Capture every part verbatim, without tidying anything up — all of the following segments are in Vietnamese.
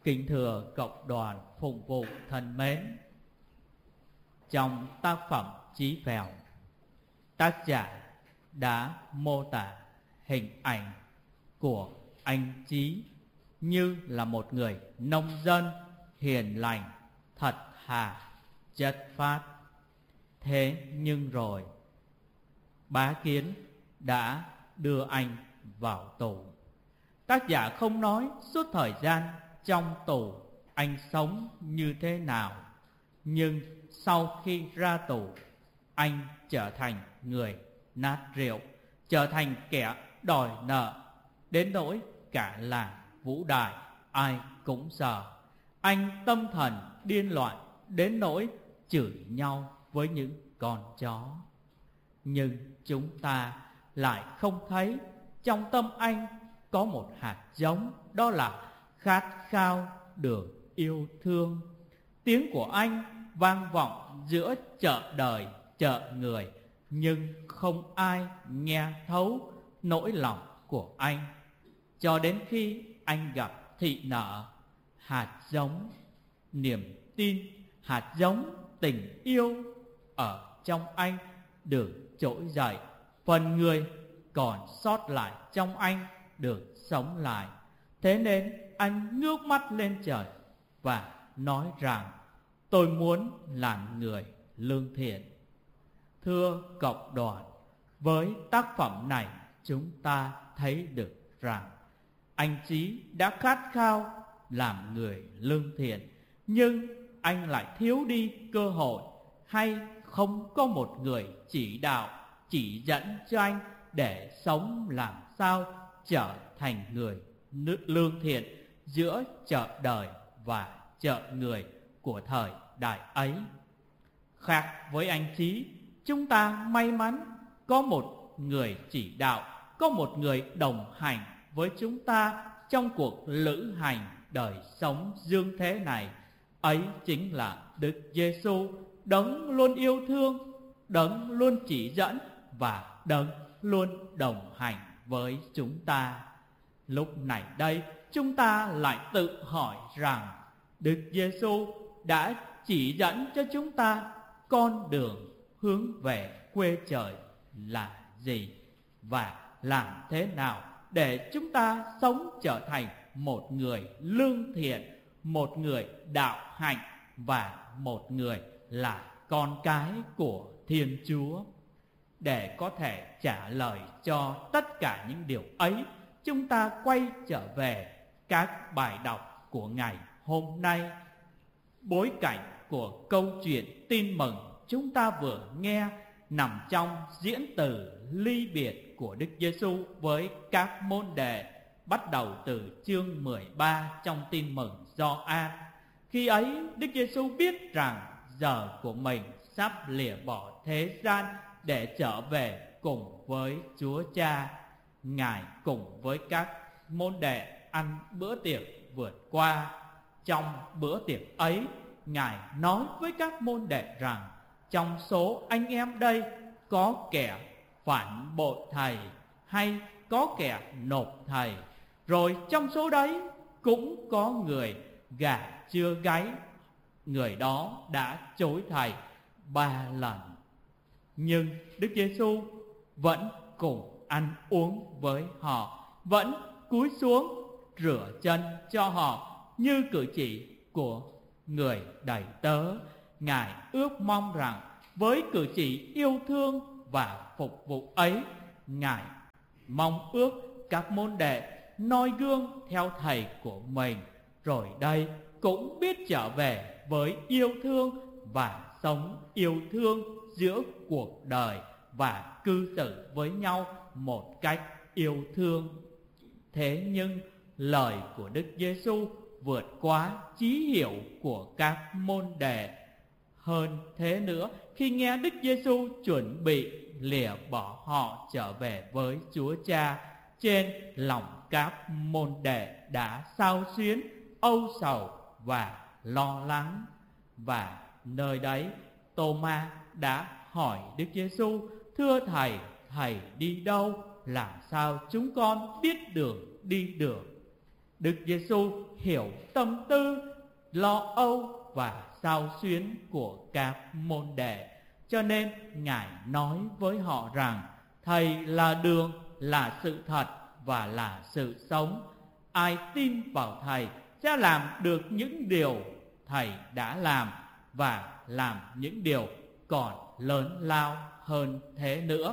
Kính thưa cộng đoàn phụng vụ thân mến, trong tác phẩm Chí Phèo, tác giả đã mô tả hình ảnh của anh Chí như là một người nông dân hiền lành, thật thà, chất phác. Thế nhưng rồi Bá Kiến đã đưa anh vào tù. Tác giả không nói suốt thời gian trong tù anh sống như thế nào, nhưng sau khi ra tù, anh trở thành người nát rượu, trở thành kẻ đòi nợ, đến nỗi cả làng Vũ Đại ai cũng sợ. Anh tâm thần điên loạn đến nỗi chửi nhau với những con chó. Nhưng chúng ta lại không thấy trong tâm anh có một hạt giống, đó là khát khao được yêu thương. Tiếng của anh vang vọng giữa chợ đời, chợ người, nhưng không ai nghe thấu nỗi lòng của anh. Cho đến khi anh gặp thị nợ, hạt giống niềm tin, hạt giống tình yêu ở trong anh được trỗi dậy. Phần người còn sót lại trong anh được sống lại. Thế nên anh ngước mắt lên trời và nói rằng: tôi muốn làm người lương thiện. Thưa cộng đoàn, với tác phẩm này chúng ta thấy được rằng anh Chí đã khát khao làm người lương thiện, nhưng anh lại thiếu đi cơ hội, hay không có một người chỉ đạo, chỉ dẫn cho anh để sống làm sao trở thành người lương thiện giữa chợ đời và chợ người của thời đại ấy. Khác với anh Chí, chúng ta may mắn có một người chỉ đạo, có một người đồng hành với chúng ta trong cuộc lữ hành đời sống dương thế này. Ấy chính là Đức Giêsu, đấng luôn yêu thương, đấng luôn chỉ dẫn và đấng luôn đồng hành với chúng ta. Lúc này đây chúng ta lại tự hỏi rằng Đức Giêsu đã chỉ dẫn cho chúng ta con đường hướng về quê trời là gì, và làm thế nào để chúng ta sống trở thành một người lương thiện, một người đạo hạnh và một người là con cái của Thiên Chúa. Để có thể trả lời cho tất cả những điều ấy, chúng ta quay trở về các bài đọc của ngày hôm nay. Bối cảnh của câu chuyện tin mừng chúng ta vừa nghe nằm trong diễn từ ly biệt của Đức Giêsu với các môn đệ, bắt đầu từ chương mười ba trong tin mừng Gioan. Khi ấy Đức Giêsu biết rằng giờ của mình sắp lìa bỏ thế gian để trở về cùng với Chúa Cha. Ngài cùng với các môn đệ ăn bữa tiệc vượt qua. Trong bữa tiệc ấy, Ngài nói với các môn đệ rằng trong số anh em đây có kẻ phản bội thầy, hay có kẻ nộp thầy. Rồi trong số đấy cũng có người gà chưa gáy, người đó đã chối thầy ba lần. Nhưng Đức Giêsu vẫn cùng ăn uống với họ, vẫn cúi xuống rửa chân cho họ như cử chỉ của người đầy tớ. Ngài ước mong rằng với cử chỉ yêu thương và phục vụ ấy, Ngài mong ước các môn đệ noi gương theo thầy của mình, rồi đây cũng biết trở về với yêu thương và sống yêu thương giữa cuộc đời và cư xử với nhau một cách yêu thương. Thế nhưng lời của Đức Giêsu vượt quá trí hiểu của các môn đệ. Hơn thế nữa, khi nghe Đức Giêsu chuẩn bị lìa bỏ họ trở về với Chúa Cha, trên lòng các môn đệ đã xao xuyến, âu sầu và lo lắng. Và nơi đấy Tô-ma đã hỏi Đức Giêsu: thưa thầy, thầy đi đâu? Làm sao chúng con biết đường đi được? Đức Giêsu hiểu tâm tư, lo âu và xao xuyến của các môn đệ, cho nên Ngài nói với họ rằng Thầy là đường, là sự thật và là sự sống. Ai tin vào Thầy sẽ làm được những điều Thầy đã làm và làm những điều còn lớn lao hơn thế nữa.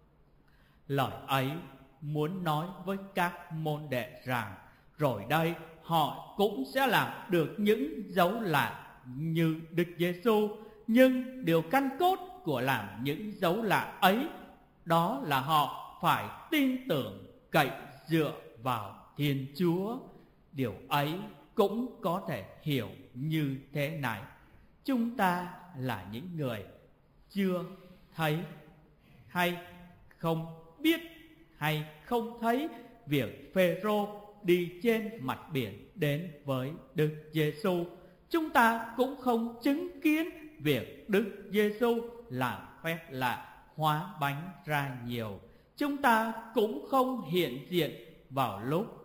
Lời ấy muốn nói với các môn đệ rằng rồi đây họ cũng sẽ làm được những dấu lạ như Đức Giêsu, nhưng điều căn cốt của làm những dấu lạ ấy đó là họ phải tin tưởng cậy dựa vào Thiên Chúa. Điều ấy cũng có thể hiểu như thế này: chúng ta là những người chưa thấy hay không biết hay không thấy việc Phêrô đi trên mặt biển đến với Đức Giêsu. Chúng ta cũng không chứng kiến việc Đức Giêsu làm phép lạ hóa bánh ra nhiều. Chúng ta cũng không hiện diện vào lúc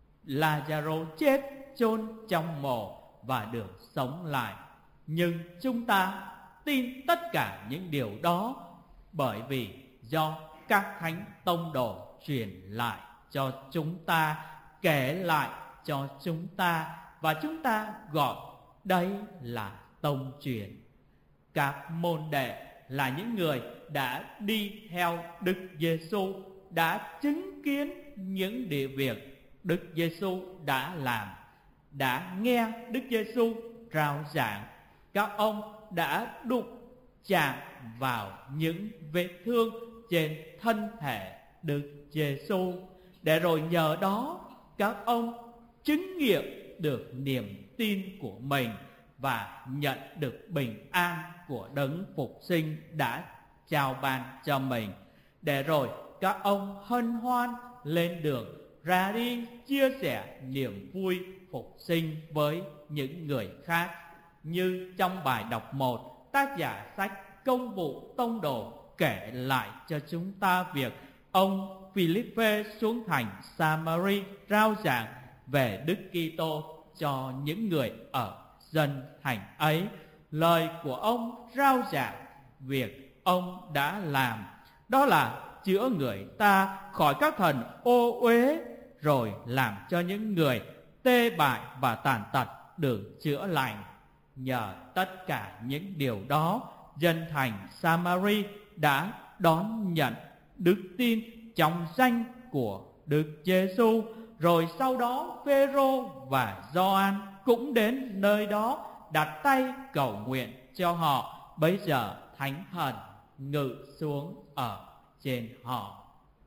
Lazaro chết chôn trong mồ và được sống lại. Nhưng chúng ta tin tất cả những điều đó bởi vì do các thánh tông đồ truyền lại cho chúng ta, kể lại cho chúng ta, và chúng ta gọi đây là tông truyền. Các môn đệ là những người đã đi theo Đức Giêsu, đã chứng kiến những điều việc Đức Giêsu đã làm, đã nghe Đức Giêsu rao giảng. Các ông đã đụng chạm vào những vết thương trên thân thể Đức Giêsu, để rồi nhờ đó các ông chứng nghiệm được niềm tin của mình và nhận được bình an của Đấng Phục Sinh đã trao ban cho mình. Để rồi các ông hân hoan lên đường ra đi chia sẻ niềm vui phục sinh với những người khác. Như trong bài đọc một, tác giả sách Công vụ Tông đồ kể lại cho chúng ta việc ông Philippe xuống thành Samari rao giảng về Đức Kitô cho những người ở dân thành ấy. Lời của ông rao giảng việc ông đã làm đó là chữa người ta khỏi các thần ô uế, rồi làm cho những người tê bại và tàn tật được chữa lành. Nhờ tất cả những điều đó, dân thành Samari đã đón nhận đức tin trong danh của Đức Giêsu. Rồi sau đó Phêrô và Gioan cũng đến nơi đó đặt tay cầu nguyện cho họ. Bấy giờ Thánh Thần ngự xuống ở trên họ.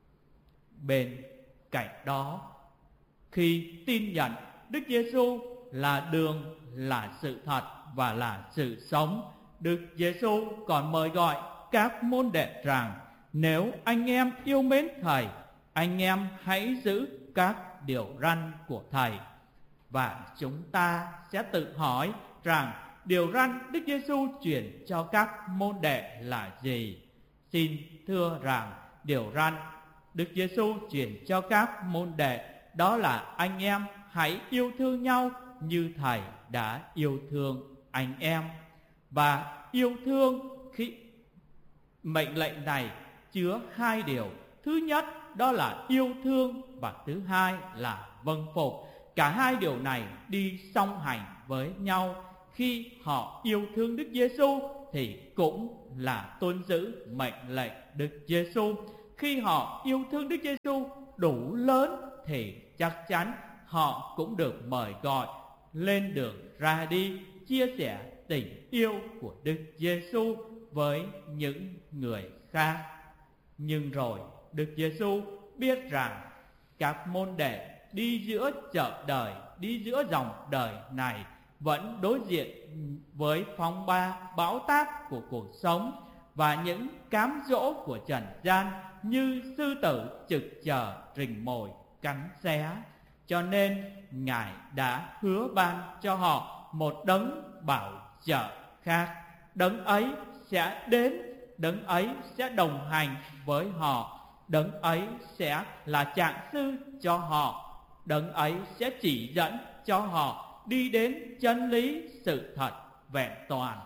Bên cạnh đó, khi tin nhận Đức Giêsu là đường, là sự thật và là sự sống, Đức Giêsu còn mời gọi các môn đệ rằng nếu anh em yêu mến Thầy, anh em hãy giữ các điều răn của Thầy. Và chúng ta sẽ tự hỏi rằng điều răn Đức Giêsu truyền cho các môn đệ là gì? Xin thưa rằng điều răn Đức Giêsu truyền cho các môn đệ đó là anh em hãy yêu thương nhau như Thầy đã yêu thương anh em. Và yêu thương khi mệnh lệnh này chứa hai điều. Thứ nhất đó là yêu thương, và thứ hai là vâng phục. Cả hai điều này đi song hành với nhau. Khi họ yêu thương Đức Giêsu thì cũng là tuân giữ mệnh lệnh Đức Giêsu. Khi họ yêu thương Đức Giêsu đủ lớn thì chắc chắn họ cũng được mời gọi lên đường ra đi chia sẻ tình yêu của Đức Giêsu với những người khác. Nhưng rồi Đức Giêsu biết rằng các môn đệ đi giữa chợ đời, đi giữa dòng đời này vẫn đối diện với phong ba bão táp của cuộc sống và những cám dỗ của trần gian như sư tử trực chờ rình mồi cắn xé. Cho nên Ngài đã hứa ban cho họ một đấng bảo trợ khác. Đấng ấy sẽ đến, đấng ấy sẽ đồng hành với họ, đấng ấy sẽ là trạng sư cho họ Đấng ấy sẽ chỉ dẫn cho họ đi đến chân lý sự thật vẹn toàn,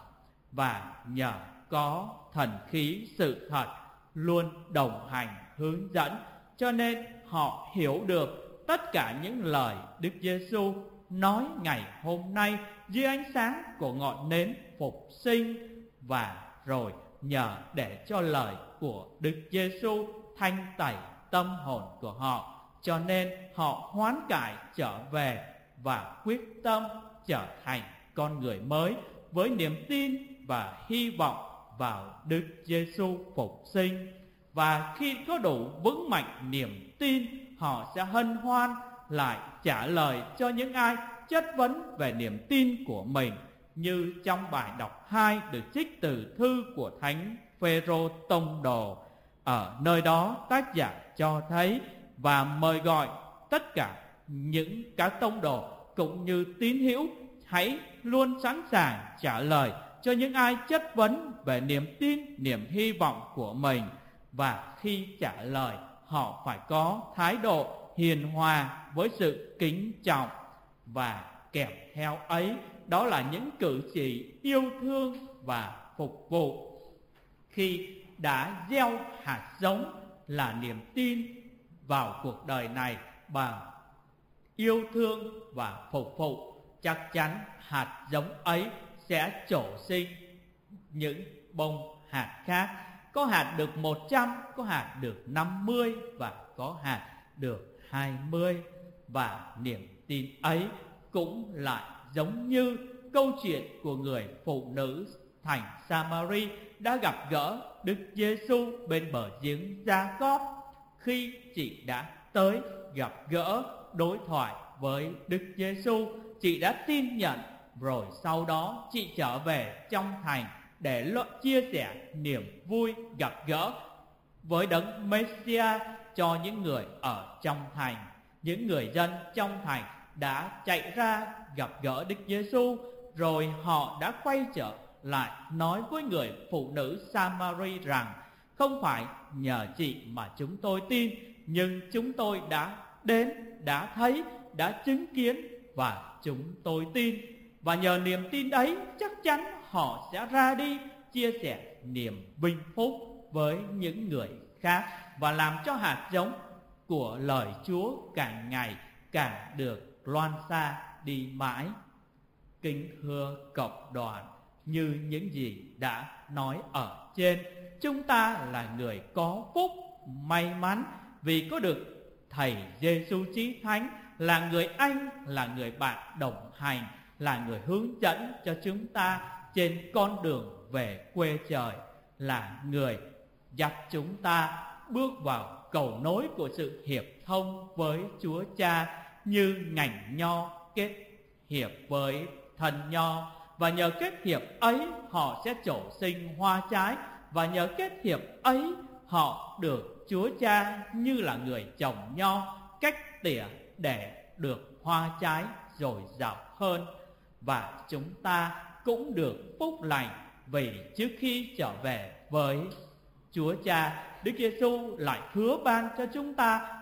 và nhờ có thần khí sự thật luôn đồng hành hướng dẫn, cho nên họ hiểu được tất cả những lời Đức Giêsu nói ngày hôm nay dưới ánh sáng của ngọn nến phục sinh. Và rồi nhờ để cho lời của Đức Giêsu thanh tẩy tâm hồn của họ, cho nên họ hoán cải trở về và quyết tâm trở thành con người mới với niềm tin và hy vọng vào Đức Giêsu phục sinh. Và khi có đủ vững mạnh niềm tin, họ sẽ hân hoan lại trả lời cho những ai chất vấn về niềm tin của mình, như trong bài đọc hai được trích từ thư của Thánh Phêrô Tông Đồ. Ở nơi đó tác giả cho thấy và mời gọi tất cả những các tông đồ cũng như tín hữu hãy luôn sẵn sàng trả lời cho những ai chất vấn về niềm tin, niềm hy vọng của mình. Và khi trả lời, họ phải có thái độ hiền hòa với sự kính trọng, và kèm theo ấy đó là những cử chỉ yêu thương và phục vụ. Khi đã gieo hạt giống là niềm tin vào cuộc đời này bằng yêu thương và phục vụ, chắc chắn hạt giống ấy sẽ trổ sinh những bông hạt khác. Có hạt được một trăm, có hạt được năm mươi và có hạt được hai mươi. Và niềm tin ấy cũng lại giống như câu chuyện của người phụ nữ thành Samari đã gặp gỡ Đức Giêsu bên bờ giếng Gia-cóp. Khi chị đã tới gặp gỡ, đối thoại với Đức Giêsu, chị đã tin nhận, rồi sau đó chị trở về trong thành để chia sẻ niềm vui gặp gỡ với Đấng Messiah cho những người ở trong thành. Những người dân trong thành đã chạy ra gặp gỡ Đức Giêsu, rồi họ đã quay trở lại nói với người phụ nữ Samari rằng: không phải nhờ chị mà chúng tôi tin, nhưng chúng tôi đã đến, đã thấy, đã chứng kiến và chúng tôi tin. Và nhờ niềm tin ấy, chắc chắn họ sẽ ra đi chia sẻ niềm vinh phúc với những người khác, và làm cho hạt giống của lời Chúa càng ngày càng được loan xa đi mãi. Kính thưa cộng đoàn, như những gì đã nói ở trên, chúng ta là người có phúc, may mắn vì có được Thầy Giêsu Chí Thánh là người anh, là người bạn đồng hành, là người hướng dẫn cho chúng ta trên con đường về quê trời, là người dắt chúng ta bước vào cầu nối của sự hiệp thông với Chúa Cha, như ngành nho kết hiệp với thân nho. Và nhờ kết hiệp ấy họ sẽ trổ sinh hoa trái, và nhờ kết hiệp ấy họ được Chúa Cha như là người trồng nho cách tỉa để được hoa trái dồi dào hơn. Và chúng ta cũng được phúc lành, vì trước khi trở về với Chúa Cha, Đức Giêsu lại hứa ban cho chúng ta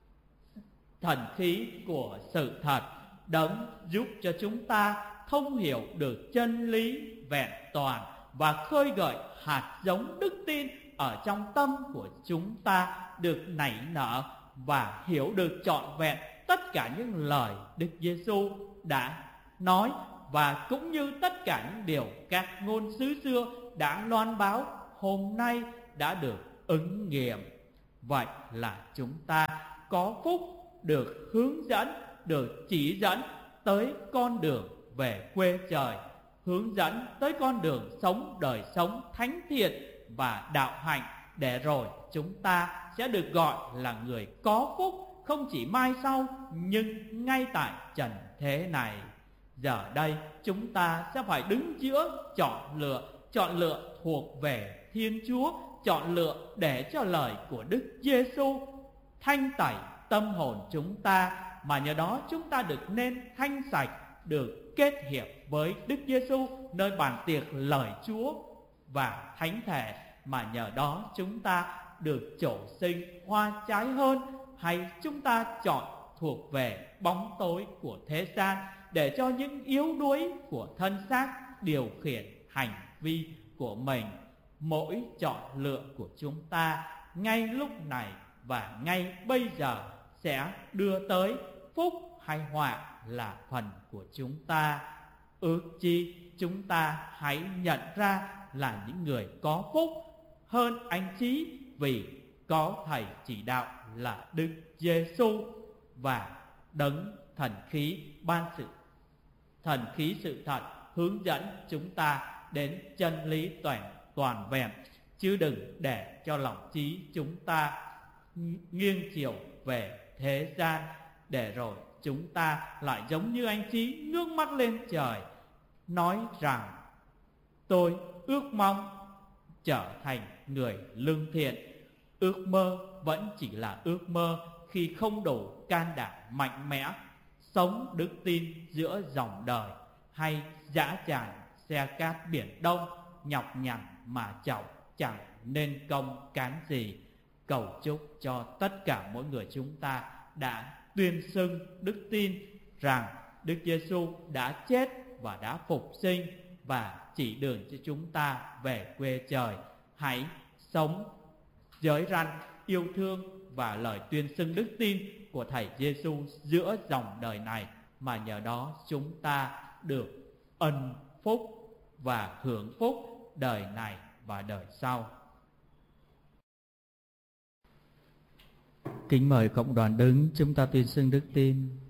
thần khí của sự thật, Đấng giúp cho chúng ta thông hiểu được chân lý vẹn toàn và khơi gợi hạt giống đức tin ở trong tâm của chúng ta được nảy nở và hiểu được trọn vẹn tất cả những lời Đức Giêsu đã nói, và cũng như tất cả những điều các ngôn sứ xưa đã loan báo hôm nay đã được ứng nghiệm. Vậy là chúng ta có phúc được hướng dẫn, được chỉ dẫn tới con đường về quê trời, hướng dẫn tới con đường sống đời sống thánh thiện và đạo hạnh, để rồi chúng ta sẽ được gọi là người có phúc, không chỉ mai sau nhưng ngay tại trần thế này. Giờ đây chúng ta sẽ phải đứng giữa chọn lựa, chọn lựa thuộc về Thiên Chúa, chọn lựa để cho lời của Đức Giêsu thanh tẩy tâm hồn chúng ta, mà nhờ đó chúng ta được nên thanh sạch, được kết hiệp với Đức Giêsu nơi bàn tiệc lời Chúa và thánh thể, mà nhờ đó chúng ta được trổ sinh hoa trái hơn, hay chúng ta chọn thuộc về bóng tối của thế gian, để cho những yếu đuối của thân xác điều khiển hành vi của mình. Mỗi chọn lựa của chúng ta ngay lúc này và ngay bây giờ sẽ đưa tới phúc hay họa là phần của chúng ta. Ước chi chúng ta hãy nhận ra là những người có phúc hơn anh Chí, vì có thầy chỉ đạo là Đức Giêsu và đấng thần khí ban sự thần khí sự thật hướng dẫn chúng ta đến chân lý toàn toàn vẹn, chứ đừng để cho lòng trí chúng ta nghiêng chiều về thế gian, để rồi chúng ta lại giống như anh Chí ngước mắt lên trời, nói rằng tôi ước mong trở thành người lương thiện. Ước mơ vẫn chỉ là ước mơ khi không đủ can đảm mạnh mẽ sống đức tin giữa dòng đời, hay dã tràn xe cát biển đông, nhọc nhằn mà chồng chẳng nên công cán gì. Cầu chúc cho tất cả mỗi người chúng ta đã tuyên xưng đức tin rằng Đức Giêsu đã chết và đã phục sinh và chỉ đường cho chúng ta về quê trời. Hãy sống giới răn yêu thương và lời tuyên xưng đức tin của Thầy Giêsu giữa dòng đời này, mà nhờ đó chúng ta được ân phúc và hưởng phúc đời này và đời sau. Kính mời cộng đoàn đứng, chúng ta tuyên xưng đức tin.